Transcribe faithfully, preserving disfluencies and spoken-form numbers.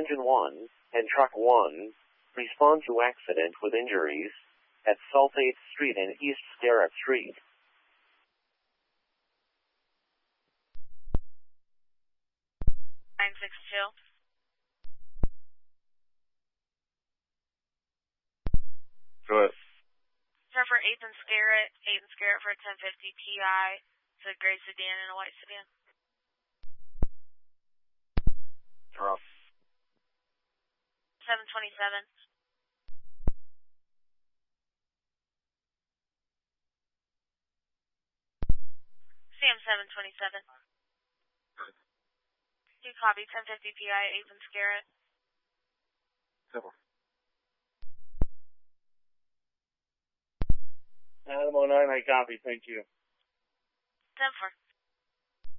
Engine one and Truck one respond to accident with injuries at South eighth Street and East Sterrett Street. nine six two. Go ahead. Sir, for eighth and Scarrett, eighth and Scarrett for a ten fifty T I. It's a gray sedan and a white sedan. Turn off. seven twenty-seven. C M seven twenty-seven. Do you copy ten fifty P I, eighth and Scarrett? Simple. Adam oh nine, I copy. Thank you. ten four.